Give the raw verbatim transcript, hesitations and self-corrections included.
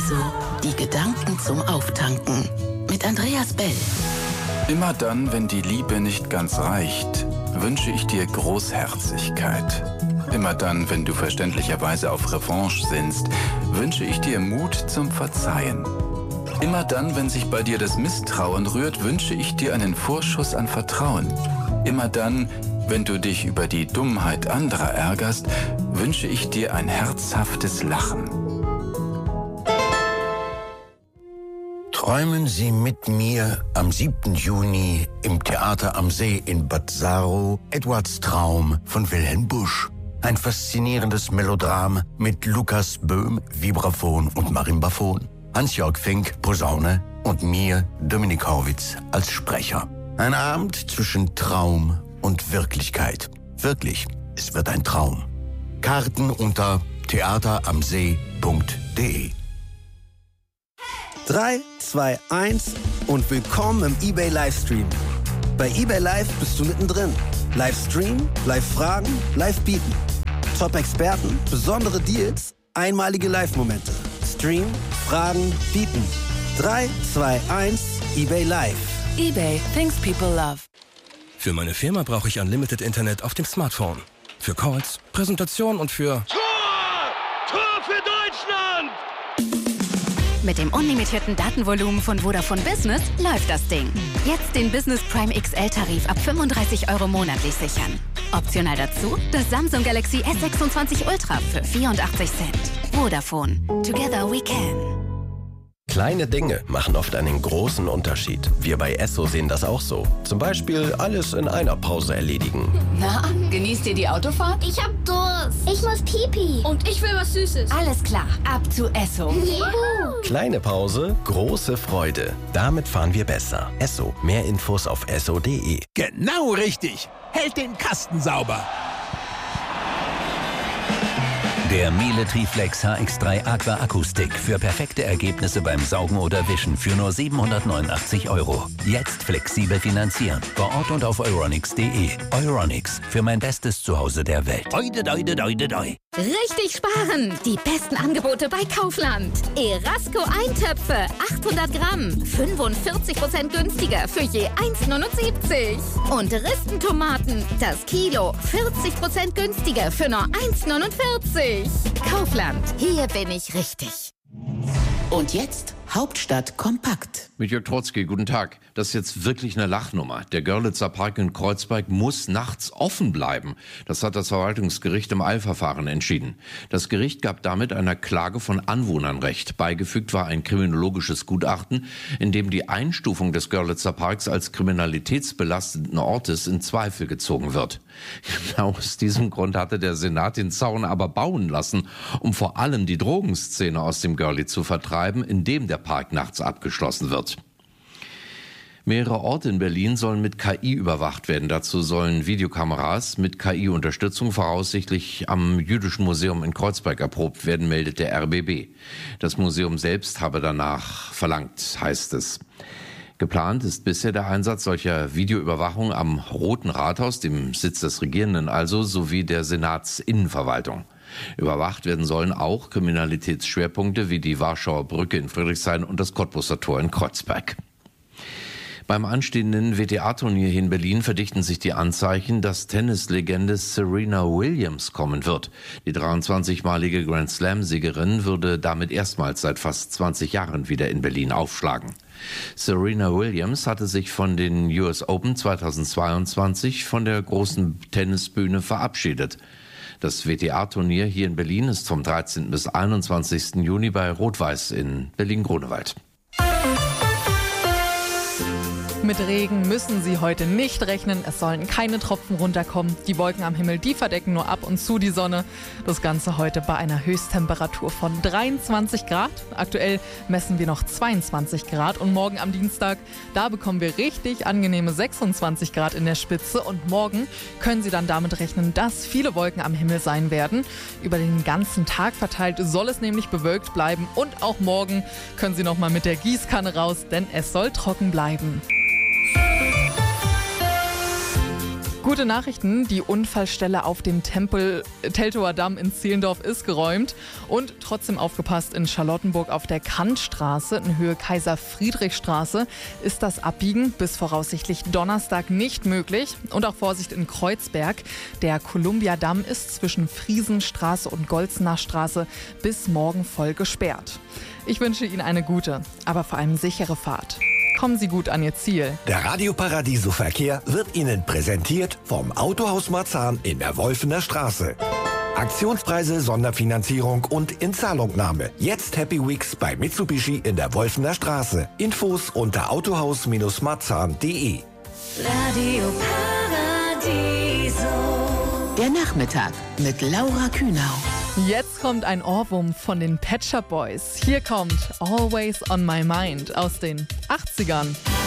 Esso, die Gedanken zum Auftanken. Mit Andreas Bell. Immer dann, wenn die Liebe nicht ganz reicht, wünsche ich dir Großherzigkeit. Immer dann, wenn du verständlicherweise auf Revanche sinnst, wünsche ich dir Mut zum Verzeihen. Immer dann, wenn sich bei dir das Misstrauen rührt, wünsche ich dir einen Vorschuss an Vertrauen. Immer dann, wenn du dich über die Dummheit anderer ärgerst, wünsche ich dir ein herzhaftes Lachen. Träumen Sie mit mir am siebten Juni im Theater am See in Bad Saro Edwards Traum von Wilhelm Busch. Ein faszinierendes Melodram mit Lukas Böhm, Vibraphon und Marimbaphon, Hans-Jörg Fink, Posaune und mir, Dominik Horwitz, als Sprecher. Ein Abend zwischen Traum und Wirklichkeit. Wirklich, es wird ein Traum. Karten unter theater am see punkt de. drei, zwei, eins und willkommen im eBay Livestream. Bei eBay Live bist du mittendrin. Livestream, Live-Fragen, Live-Bieten. Top-Experten, besondere Deals, einmalige Live-Momente. Stream, Fragen, Bieten. drei, zwei, eins, eBay Live. eBay, things people love. Für meine Firma brauche ich Unlimited Internet auf dem Smartphone. Für Calls, Präsentationen und für... Tor! Tor für Deutschland! Mit dem unlimitierten Datenvolumen von Vodafone Business läuft das Ding. Jetzt den Business Prime X L-Tarif ab fünfunddreißig Euro monatlich sichern. Optional dazu das Samsung Galaxy S sechsundzwanzig Ultra für vierundachtzig Cent. Vodafone. Together we can. Kleine Dinge machen oft einen großen Unterschied. Wir bei Esso sehen das auch so. Zum Beispiel alles in einer Pause erledigen. Na, genießt ihr die Autofahrt? Ich hab Durst. Ich muss Pipi. Und ich will was Süßes. Alles klar, ab zu Esso. Juhu. Kleine Pause, große Freude. Damit fahren wir besser. Esso. Mehr Infos auf esso punkt de. Genau richtig. Hält den Kasten sauber. Der Miele Triflex H X drei Aqua Akkustick für perfekte Ergebnisse beim Saugen oder Wischen für nur siebenhundertneunundachtzig Euro. Jetzt flexibel finanzieren. Vor Ort und auf euronics punkt de. Euronics, für mein bestes Zuhause der Welt. Oide, oide, oide, oide. Richtig sparen! Die besten Angebote bei Kaufland. Erasco Eintöpfe, achthundert Gramm, fünfundvierzig Prozent günstiger für je eins neunundsiebzig. Und Ristentomaten, das Kilo, vierzig Prozent günstiger für nur eins neunundvierzig. Kaufland, hier bin ich richtig. Und jetzt Hauptstadt kompakt. Mit Jörg Trotzki, guten Tag. Das ist jetzt wirklich eine Lachnummer. Der Görlitzer Park in Kreuzberg muss nachts offen bleiben. Das hat das Verwaltungsgericht im Eilverfahren entschieden. Das Gericht gab damit einer Klage von Anwohnern Recht. Beigefügt war ein kriminologisches Gutachten, in dem die Einstufung des Görlitzer Parks als kriminalitätsbelasteten Ortes in Zweifel gezogen wird. Genau aus diesem Grund hatte der Senat den Zaun aber bauen lassen, um vor allem die Drogenszene aus dem Görlitz zu vertreiben, indem der Park nachts abgeschlossen wird. Mehrere Orte in Berlin sollen mit K I überwacht werden. Dazu sollen Videokameras mit K I-Unterstützung voraussichtlich am Jüdischen Museum in Kreuzberg erprobt werden, meldet der R B B. Das Museum selbst habe danach verlangt, heißt es. Geplant ist bisher der Einsatz solcher Videoüberwachung am Roten Rathaus, dem Sitz des Regierenden also, sowie der Senatsinnenverwaltung. Überwacht werden sollen auch Kriminalitätsschwerpunkte wie die Warschauer Brücke in Friedrichshain und das Cottbuser Tor in Kreuzberg. Beim anstehenden W T A-Turnier hier in Berlin verdichten sich die Anzeichen, dass Tennislegende Serena Williams kommen wird. Die dreiundzwanzigmalige Grand Slam-Siegerin würde damit erstmals seit fast zwanzig Jahren wieder in Berlin aufschlagen. Serena Williams hatte sich von den U S Open zweitausendzweiundzwanzig von der großen Tennisbühne verabschiedet. Das W T A-Turnier hier in Berlin ist vom dreizehnten bis einundzwanzigsten Juni bei Rot-Weiß in Berlin-Grunewald. Mit Regen müssen Sie heute nicht rechnen. Es sollen keine Tropfen runterkommen. Die Wolken am Himmel, die verdecken nur ab und zu die Sonne. Das Ganze heute bei einer Höchsttemperatur von dreiundzwanzig Grad. Aktuell messen wir noch zweiundzwanzig Grad. Und morgen am Dienstag, da bekommen wir richtig angenehme sechsundzwanzig Grad in der Spitze. Und morgen können Sie dann damit rechnen, dass viele Wolken am Himmel sein werden. Über den ganzen Tag verteilt soll es nämlich bewölkt bleiben. Und auch morgen können Sie noch mal mit der Gießkanne raus, denn es soll trocken bleiben. Gute Nachrichten, die Unfallstelle auf dem Tempel Teltower Damm in Zehlendorf ist geräumt und trotzdem aufgepasst, in Charlottenburg auf der Kantstraße in Höhe Kaiser-Friedrich-Straße ist das Abbiegen bis voraussichtlich Donnerstag nicht möglich und auch Vorsicht in Kreuzberg. Der Columbia-Damm ist zwischen Friesenstraße und Golznacher Straße bis morgen voll gesperrt. Ich wünsche Ihnen eine gute, aber vor allem sichere Fahrt. Kommen Sie gut an Ihr Ziel. Der Radio Paradiso Verkehr wird Ihnen präsentiert vom Autohaus Marzahn in der Wolfener Straße. Aktionspreise, Sonderfinanzierung und Inzahlungnahme. Jetzt Happy Weeks bei Mitsubishi in der Wolfener Straße. Infos unter autohaus Marzahn punkt de. Radio Paradiso. Der Nachmittag mit Laura Kühnau. Jetzt kommt ein Ohrwurm von den Pet Shop Boys. Hier kommt Always on My Mind aus den achtzigern.